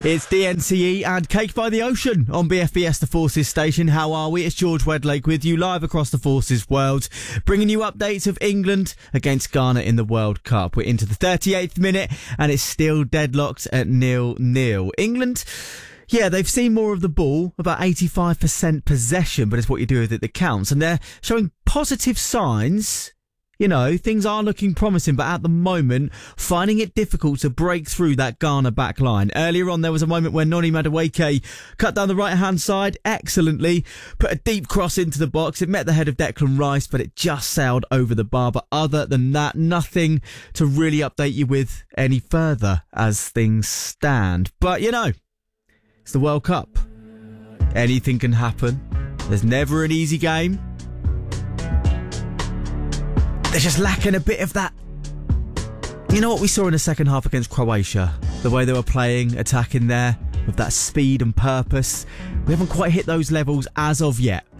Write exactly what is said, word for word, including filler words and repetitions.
It's D N C E and Cake by the Ocean on B F B S The Forces station. How are we? It's George Wedlake with you live across the Forces world, bringing you updates of England against Ghana in the World Cup. We're into the thirty-eighth minute and it's still deadlocked at nil nil. England, yeah, they've seen more of the ball, about eighty-five percent possession, but it's what you do with it that counts. And they're showing positive signs. You know, things are looking promising, but at the moment, finding it difficult to break through that Ghana back line. Earlier on, there was a moment where Noni Madueke cut down the right-hand side excellently, put a deep cross into the box. It met the head of Declan Rice, but it just sailed over the bar. But other than that, nothing to really update you with any further as things stand. But, you know, it's the World Cup. Anything can happen. There's never an easy game. They're just lacking a bit of that. You know what we saw in the second half against Croatia? The way they were playing, attacking there, with that speed and purpose. We haven't quite hit those levels as of yet.